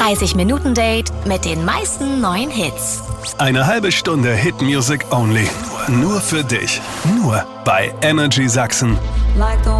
30-Minuten-Date mit den meisten neuen Hits. Eine halbe Stunde Hit Music Only. Nur für dich. Nur bei Energy Sachsen.